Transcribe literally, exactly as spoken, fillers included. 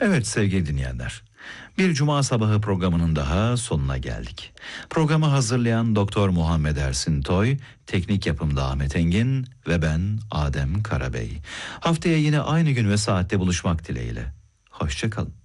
Evet sevgili dinleyenler, bir cuma sabahı programının daha sonuna geldik. Programı hazırlayan Doktor Muhammed Ersin Toy, teknik yapımda Ahmet Engin ve ben Adem Karabey. Haftaya yine aynı gün ve saatte buluşmak dileğiyle. Hoşça kalın.